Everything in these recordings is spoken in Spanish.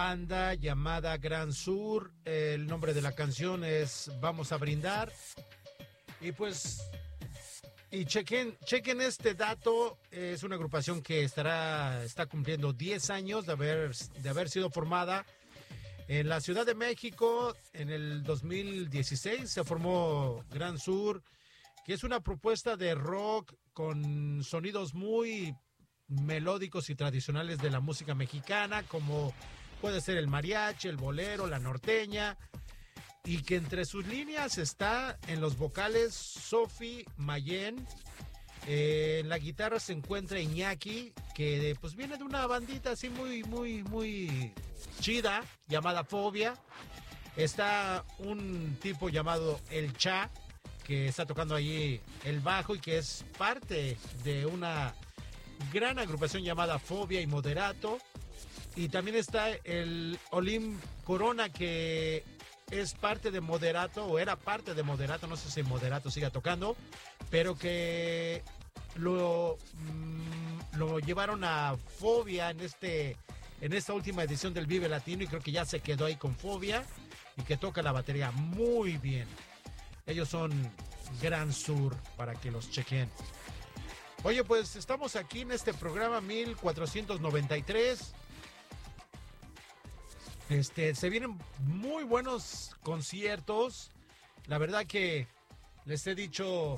Banda llamada Gran Sur. El nombre de la canción es Vamos a Brindar. Y pues, chequen este dato. Es una agrupación que está cumpliendo 10 años de haber sido formada en la Ciudad de México. En el 2016 se formó Gran Sur, que es una propuesta de rock con sonidos muy melódicos y tradicionales de la música mexicana, como puede ser el mariachi, el bolero, la norteña, y que entre sus líneas está en los vocales Sofi Mayen. En la guitarra se encuentra Iñaki, que pues viene de una bandita así muy chida, llamada Fobia. Está un tipo llamado El Cha, que está tocando allí el bajo y que es parte de una gran agrupación llamada Fobia y Moderato. Y también está el Olim Corona, que es parte de Moderato, o era parte de Moderato, no sé si Moderato siga tocando, pero que lo llevaron a Fobia en esta última edición del Vive Latino, y creo que ya se quedó ahí con Fobia, y que toca la batería muy bien. Ellos son Gran Sur, para que los chequen. Oye, pues estamos aquí en este programa 1493. Se vienen muy buenos conciertos. La verdad que les he dicho,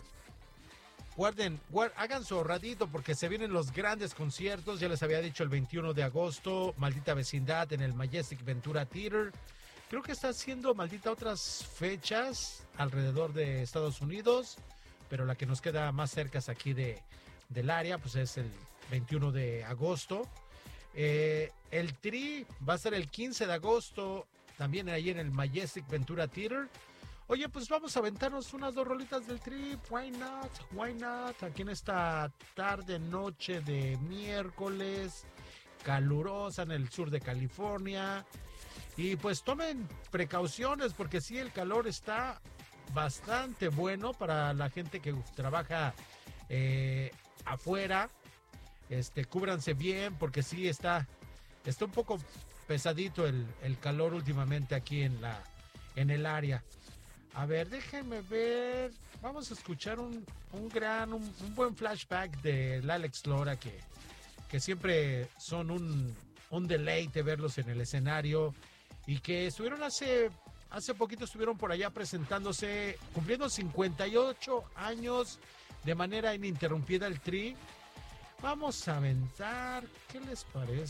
hagan su ahorradito porque se vienen los grandes conciertos. Ya les había dicho el 21 de agosto, Maldita Vecindad en el Majestic Ventura Theater. Creo que está haciendo Maldita otras fechas alrededor de Estados Unidos, pero la que nos queda más cerca es aquí del área, pues es el 21 de agosto. El Tri va a ser el 15 de agosto, también ahí en el Majestic Ventura Theater. Oye, pues vamos a aventarnos unas 2 rolitas del Tri. Why not? Aquí en esta tarde, noche de miércoles, calurosa en el sur de California. Y pues tomen precauciones porque sí, el calor está bastante bueno para la gente que trabaja afuera. Cúbranse bien porque sí está un poco pesadito el calor últimamente aquí en el área. A ver, déjenme ver. Vamos a escuchar un buen flashback de Alex Lora, que siempre son un deleite verlos en el escenario, y que estuvieron hace poquito, estuvieron por allá presentándose, cumpliendo 58 años de manera ininterrumpida el Tri. Vamos a aventar, ¿qué les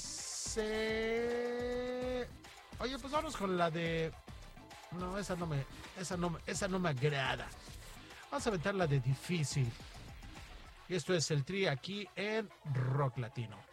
parece? Oye, pues vamos con la de... No, esa no me agrada. Vamos a aventar la de Difícil. Y esto es el Tri aquí en Rock Latino.